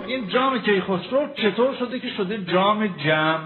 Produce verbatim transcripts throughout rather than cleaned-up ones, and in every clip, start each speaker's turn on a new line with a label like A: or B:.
A: این جام کیخسرو چطور شده که شده جام جم؟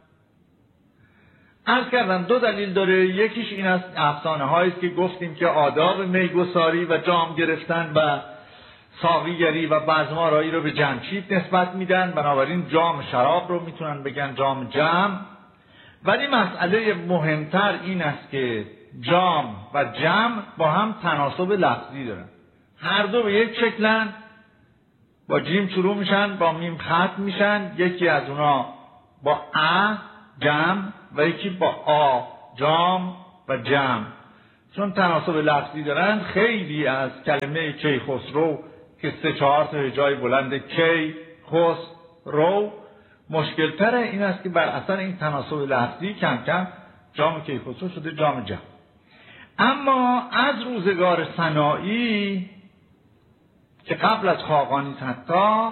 A: عرض کردم دو دلیل داره. یکیش این است افسانه هایی است که گفتیم که آداب میگساری و جام گرفتن و ساقیگری و بزم‌آرایی رو به جمشید نسبت میدن، بنابراین جام شراب رو میتونن بگن جام جم. ولی مسئله مهمتر این است که جام و جم با هم تناسب لفظی دارن، هر دو به یک شکلن، با جیم شروع میشن با میم ختم میشن، یکی از اونا با ا جم و یکی با آ جام و جم. چون تناسب لفظی دارن خیلی از کلمه کیخسرو که سه چهار تا هجای بلند کی خس رو مشکل تره، این است که بر اثر این تناسب لفظی کم کم جام کیخسرو شده جام جم. اما از روزگار سنایی که قبل از خاقانی حتی،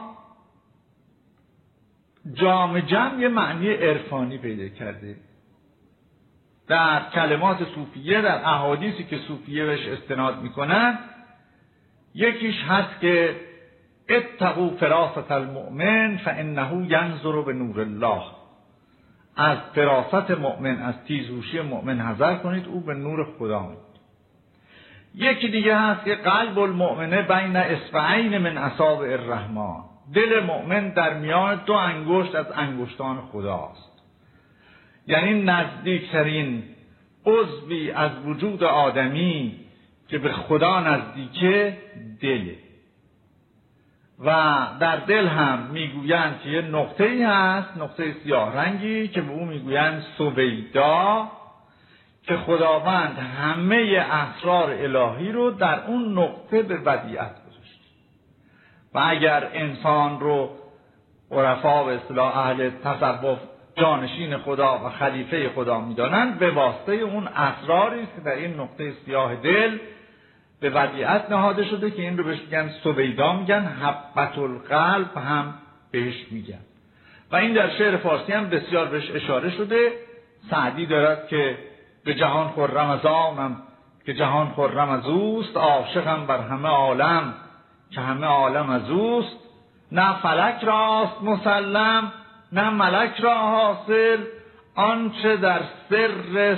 A: جام جم یه معنی عرفانی پیدا کرده. در کلمات صوفیه، در احادیثی که صوفیه بهش استناد میکنن، یکیش هست که اتقوا فراست المؤمن فانه ینظر به نور الله. از فراست مؤمن، از تیزهوشی مؤمن حذر کنید، او به نور خدا میاد. یکی دیگه هست که قلب المؤمنه بین اصبعین من اصابع الرحمن. دل مؤمن در میان دو انگشت از انگشتان خداست، یعنی نزدیکترین عضوی از وجود آدمی که به خدا نزدیکه دله. و در دل هم میگویند که یه نقطه‌ای هست، نقطه سیاه رنگی که به او میگویند سویدا، که خداوند همه اسرار الهی رو در اون نقطه به ودیعت گذاشت. و اگر انسان رو عرفا و اصطلاح اهل تصوف جانشین خدا و خلیفه خدا میدانند، به واسطه اون اسراری است که در این نقطه سیاه دل به ودیعت نهاده شده، که این رو بهش میگن سویدا، میگن حبة القلب هم بهش میگن. و این در شعر فارسی هم بسیار بهش اشاره شده. سعدی دارد که به جهان خرم از آنم که جهان خرم از اوست، عاشقم بر همه عالم که همه عالم از اوست. نه فلک راست مسلم نه ملک را حاصل، آنچه در سر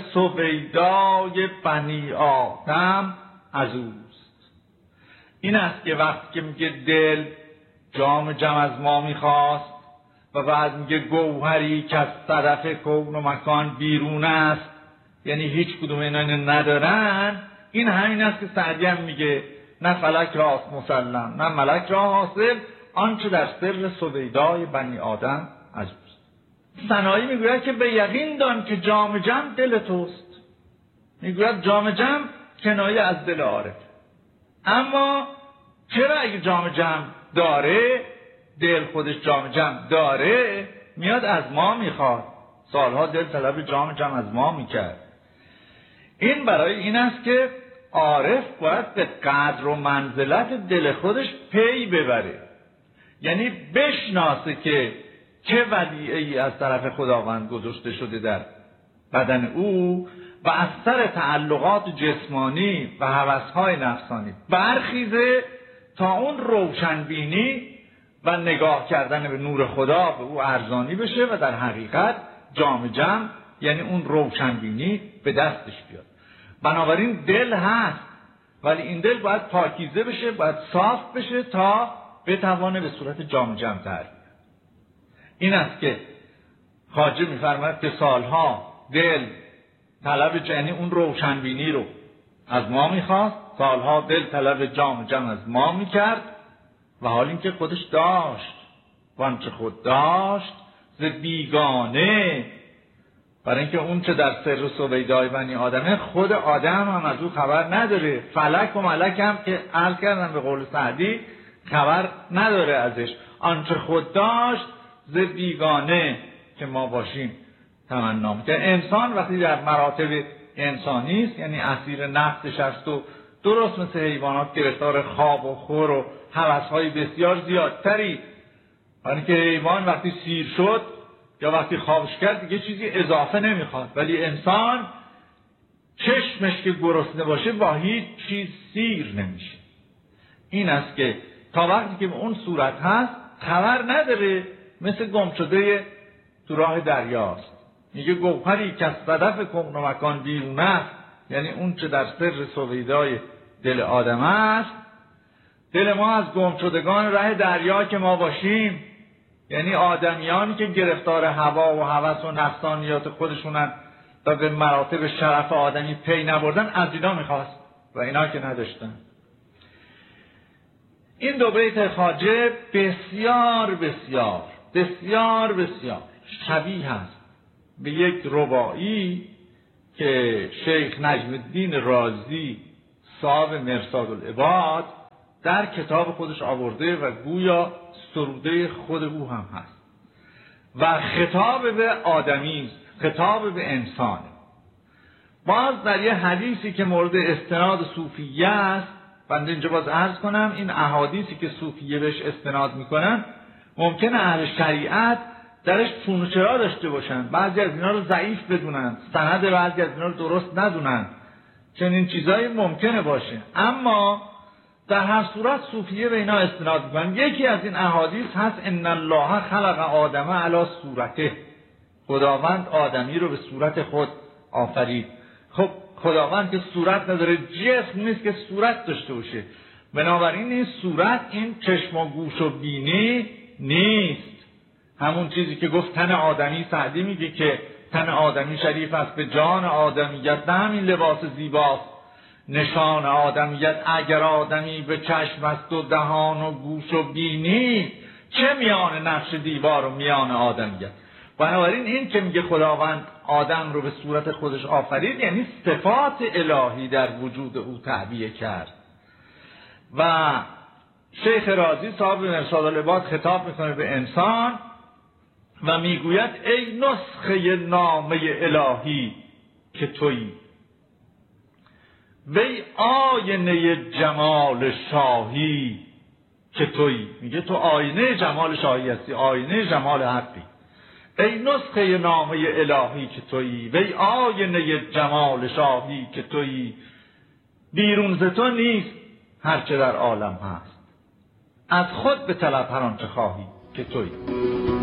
A: سویدای بنی آدم از اوست. این است که وقتی که میگه دل جام جم از ما میخواست و بعد میگه گوهری که از صدف کون و مکان بیرون است، یعنی هیچ کدوم اینا ندارن، این همین است که سعدی هم میگه نه فلک راست مسلم نه ملک را حاصل، آنچه در سر سویدای بنی آدم از اوست. سنایی میگوید که به یقین دان که جام جم دل توست. میگوید جام جم کنایه از دل عارف. اما چرا اگه جام جم داره، دل خودش جام جم داره، میاد از ما میخواد؟ سالها دل طلب جام جم از ما میکرد. این برای این است که عارف باید به قدر و منزلت دل خودش پی ببره، یعنی بشناسه که چه ودیعه ای از طرف خداوند گذاشته شده در بدن او و از سر تعلقات جسمانی و هوس‌های نفسانی برخیزه تا اون روشنبینی و نگاه کردن به نور خدا به او ارزانی بشه و در حقیقت جام جم یعنی اون روشنبینی به دستش بیاد. بنابراین دل هست، ولی این دل باید پاکیزه بشه، باید صاف بشه تا بتوانه به صورت جام جم تر. این است که خواجه می‌فرماید که سالها دل طلب یعنی اون روشنبینی رو از ما میخواست، سالها دل طلب جام جم از ما میکرد، و حال این که خودش داشت وانچه خود داشت ز بیگانه، برای اینکه اون چه در سر سویدای بنی آدمه خود آدم هم از او خبر نداره، فلک و ملک هم که عرض کردن به قول سعدی خبر نداره ازش. آنچه خود داشت ز بیگانه که ما باشیم تمنا می‌کنه. انسان وقتی در مراتب انسانی است، یعنی اسیر نفسش است و درست مثل حیوانات گرفتار خواب و خور و هوس‌های بسیار زیادتری، برای که حیوان وقتی سیر شد یا وقتی خوابش کرد دیگه چیزی اضافه نمیخواد، ولی انسان چشمش که گرسنه باشه با هیچ چیز سیر نمیشه. این است که تا وقتی که به اون صورت هست خبر نداره، مثل گم شده تو راه دریاست. میگه گوهری که از صدف کون و مکان بیرون است، یعنی اون چه در سر سویدای دل آدم است. دل ما از گم شدگان ره دریا که ما باشیم، یعنی آدمیانی که گرفتار هوا و هوس و نفسانیات خودشونن و به مراتب شرف آدمی پی نبردن، از اینا میخواست و اینا که نداشتن. این دو بیت خواجه بسیار بسیار بسیار بسیار شبیه است به یک رباعی که شیخ نجم الدین رازی صاحب مرصاد العباد در کتاب خودش آورده و گویا سروده خود او هم هست و خطاب به آدمی است، خطاب به انسان. باز در یه حدیثی که مورد استناد صوفیه است، بنده اینجا باز عرض کنم این احادیثی که صوفیه بهش استناد میکنن ممکنه اهل شریعت درش چون و چرا داشته باشن، بعضی از اینا رو ضعیف بدونن، سند بعضی از اینا رو درست ندونن، چنین چیزایی ممکنه باشه. اما در هر صورت صوفیه به اینا استناد میکنن. یکی از این احادیث هست ان الله خلق آدم علی صورته، خداوند آدمی رو به صورت خود آفرید. خب خداوند که صورت نداره، جسم نیست که صورت داشته باشه، بنابراین این صورت این چشم و گوش و بینی نیست. همون چیزی که گفت تن آدمی، سعدی میگه که تن آدمی شریف است به جان آدمیت، نه همین لباس زیباست نشان آدمیت. اگر آدمی به چشم است و دهان و گوش و بینی، چه میان نقش دیوار و میان آدمیت. بنابراین این که میگه خداوند آدم رو به صورت خودش آفرید، یعنی صفات الهی در وجود او تعبیه کرد. و شیخ رازی صاحب مرصاد العباد خطاب میکنه به انسان و میگوید ای نسخه نامه الهی که تویی، وی آینه جمال شاهی که تویی. میگه تو آینه جمال شاهی هستی، آینه جمال حقی. ای نسخه نامه الهی که تویی، وی آینه جمال شاهی که تویی. بیرون ز تو نیست هرچه در عالم هست، از خود به طلب هر آنچه خواهی که تویی.